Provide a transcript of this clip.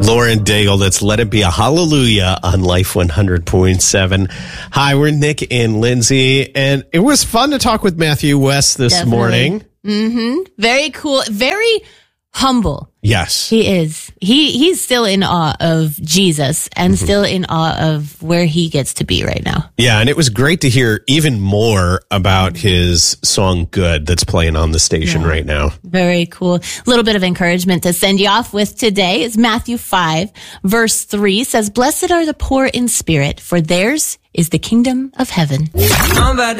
Lauren Daigle, that's Let It Be a Hallelujah on Life 100.7. Hi, we're Nick and Lindsay, and it was fun to talk with Matthew West this morning. Mm-hmm. Very cool. Very humble. Yes. He is. He's still in awe of Jesus and still in awe of where he gets to be right now. Yeah, and it was great to hear even more about his song Good that's playing on the station right now. Very cool. A little bit of encouragement to send you off with today is Matthew 5, verse 3 says, "Blessed are the poor in spirit, for theirs is the kingdom of heaven."